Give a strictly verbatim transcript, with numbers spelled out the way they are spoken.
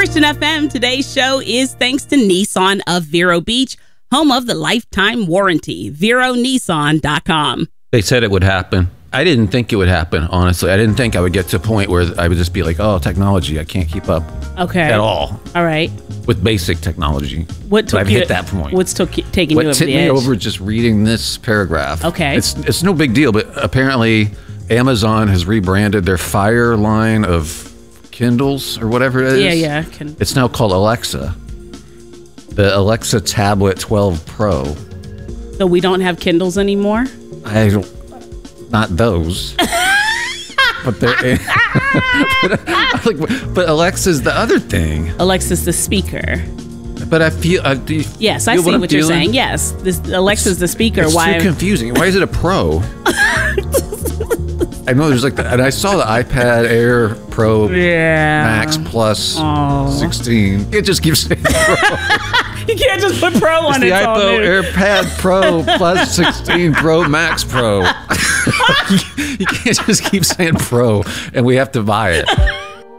Christian F M. Today's show is thanks to Nissan of Vero Beach, home of the lifetime warranty. Vero Nissan dot com. They said it would happen. I didn't think it would happen, honestly. I didn't think I would get to a point where I would just be like, oh, technology, I can't keep up Okay. at all All right. with basic technology. What But took I've you hit that point. What's took you, taking What you over tipped the me edge? over just reading this paragraph. Okay. It's it's no big deal, but apparently Amazon has rebranded their Fire line of Kindles or whatever it is. Yeah, yeah. Can, It's now called Alexa. The Alexa Tablet twelve Pro. so we don't have Kindles anymore? I don't, not those. but they're, but, like, but Alexa's the other thing. Alexa's the speaker. But I feel, uh, do you Yes, I feel see I'm what you're feeling? saying. Yes, this Alexa's the speaker. It's Why? too confusing. Why is it a Pro? I know there's like, the, and I saw the iPad Air Pro yeah. Max Plus Oh. sixteen. It just keeps saying Pro. You can't just put Pro It's on the it. all iPhone new. AirPad Pro Plus sixteen Pro Max Pro. You can't just keep saying Pro, and we have to buy it.